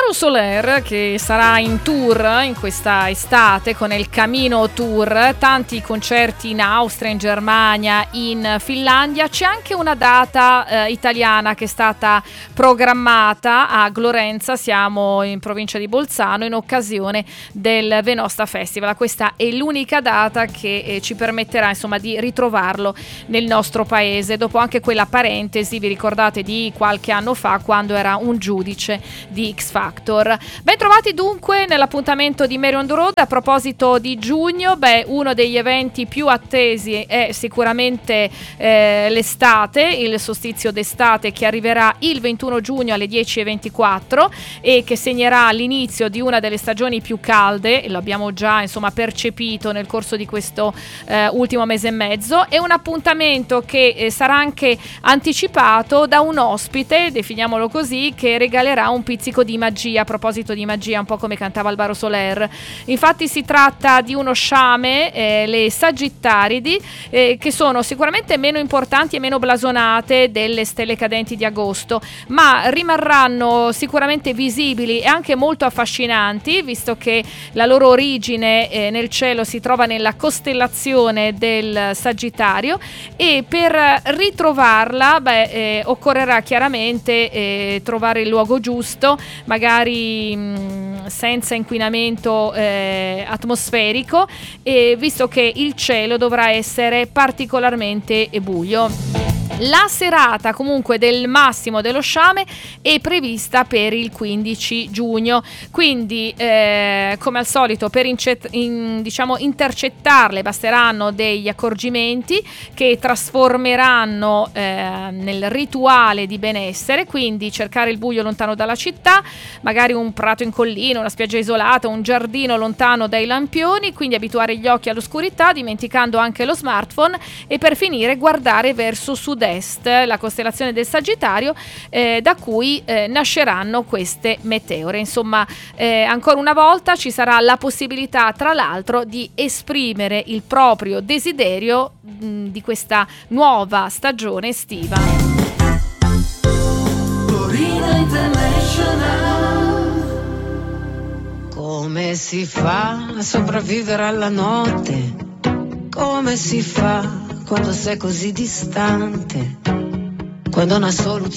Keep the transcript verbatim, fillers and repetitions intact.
Alvaro Soler, che sarà in tour in questa estate con il Camino Tour, tanti concerti in Austria, in Germania, in Finlandia. C'è anche una data eh, italiana che è stata programmata a Glorenza, siamo in provincia di Bolzano, in occasione del Venosta Festival. Questa è l'unica data che eh, ci permetterà insomma di ritrovarlo nel nostro paese, dopo anche quella parentesi, vi ricordate, di qualche anno fa quando era un giudice di X Factor. Ben trovati dunque nell'appuntamento di Mary on the Road. A proposito di giugno, beh, uno degli eventi più attesi è sicuramente eh, l'estate, il solstizio d'estate, che arriverà il ventuno giugno alle dieci e ventiquattro e che segnerà l'inizio di una delle stagioni più calde, e lo abbiamo già insomma percepito nel corso di questo eh, ultimo mese e mezzo. È un appuntamento che eh, sarà anche anticipato da un ospite, definiamolo così, che regalerà un pizzico di magia. A proposito di magia, un po' come cantava Alvaro Soler, infatti si tratta di uno sciame, eh, le Sagittaridi, eh, che sono sicuramente meno importanti e meno blasonate delle stelle cadenti di agosto, ma rimarranno sicuramente visibili e anche molto affascinanti, visto che la loro origine eh, nel cielo si trova nella costellazione del Sagittario, e per ritrovarla beh, eh, occorrerà chiaramente eh, trovare il luogo giusto, magari mh, senza inquinamento eh, atmosferico, e visto che il cielo dovrà essere particolarmente buio. La serata comunque del massimo dello sciame è prevista per il quindici giugno, quindi eh, come al solito per incet- in, diciamo, intercettarle basteranno degli accorgimenti che trasformeranno eh, nel rituale di benessere, quindi cercare il buio lontano dalla città, magari un prato in collina, una spiaggia isolata, un giardino lontano dai lampioni, quindi abituare gli occhi all'oscurità dimenticando anche lo smartphone, e per finire guardare verso sud-est, la costellazione del Sagittario, eh, da cui eh, nasceranno queste meteore. Insomma, eh, ancora una volta ci sarà la possibilità, tra l'altro, di esprimere il proprio desiderio mh, di questa nuova stagione estiva. Come si fa a sopravvivere alla notte? Come si fa quando sei così distante? Quando una soluzione